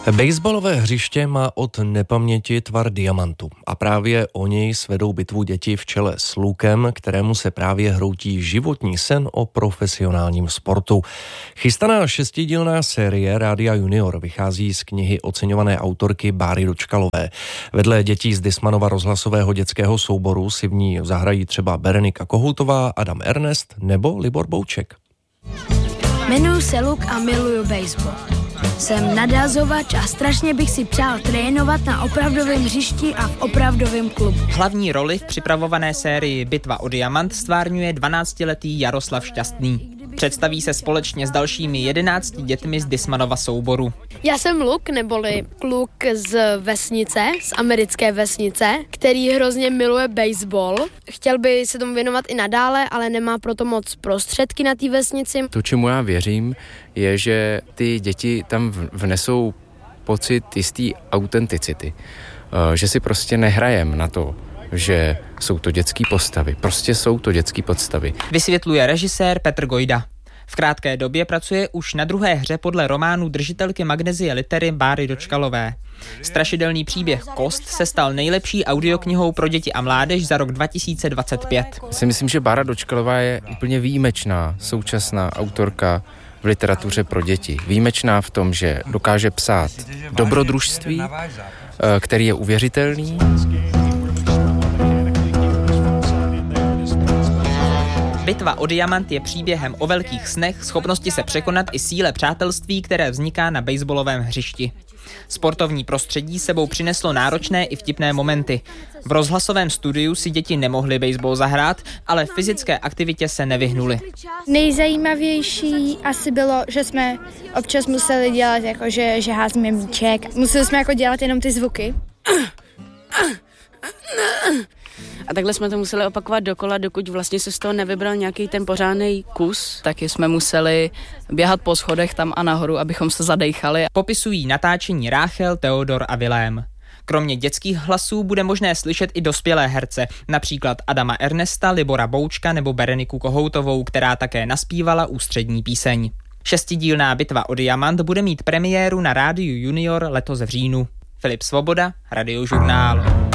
Baseballové hřiště má od nepaměti tvar diamantu a právě o něj svedou bitvu děti v čele s Lukem, kterému se právě hroutí životní sen o profesionálním sportu. Chystaná šestidílná série Rádia Junior vychází z knihy oceňované autorky Báry Dočkalové. Vedle dětí z Dismanova rozhlasového dětského souboru si v ní zahrají třeba Berenika Kohoutová, Adam Ernest nebo Libor Bouček. Jmenuji se Luk a miluju baseball. Jsem nadázovač a strašně bych si přál trénovat na opravdovém hřišti a v opravdovém klubu. Hlavní roli v připravované sérii Bitva o diamant stvárňuje 12letý Jaroslav Šťastný. Představí se společně s dalšími 11 dětmi z Dismanova souboru. Já jsem Luk, neboli kluk z vesnice, z americké vesnice, který hrozně miluje baseball. Chtěl by se tomu věnovat i nadále, ale nemá proto moc prostředky na té vesnici. To, čemu já věřím, je, že ty děti tam vnesou pocit jistý autenticity. Že si prostě nehrajem na to, že jsou to dětský postavy. Prostě jsou to dětský postavy. Vysvětluje režisér Petr Gojda. V krátké době pracuje už na druhé hře podle románu držitelky Magnezie litery Báry Dočkalové. Strašidelný příběh Kost se stal nejlepší audioknihou pro děti a mládež za rok 2025. Si myslím, že Bára Dočkalová je úplně výjimečná současná autorka v literatuře pro děti. Výjimečná v tom, že dokáže psát dobrodružství, který je uvěřitelný. Bitva o diamant je příběhem o velkých snech, schopnosti se překonat i síle přátelství, které vzniká na baseballovém hřišti. Sportovní prostředí sebou přineslo náročné i vtipné momenty. V rozhlasovém studiu si děti nemohly baseball zahrát, ale fyzické aktivitě se nevyhnuli. Nejzajímavější asi bylo, že jsme občas museli dělat, jako že házíme míček. Museli jsme jako dělat jenom ty zvuky. A takhle jsme to museli opakovat dokola, dokud vlastně se z toho nevybral nějaký ten pořádný kus. Taky jsme museli běhat po schodech tam a nahoru, abychom se zadejchali. Popisují natáčení Ráchel, Teodor a Vilém. Kromě dětských hlasů bude možné slyšet i dospělé herce, například Adama Ernesta, Libora Boučka nebo Bereniku Kohoutovou, která také naspívala ústřední píseň. Šestidílná Bitva o diamant bude mít premiéru na Rádiu Junior letos v říjnu. Filip Svoboda, Radiožurnál.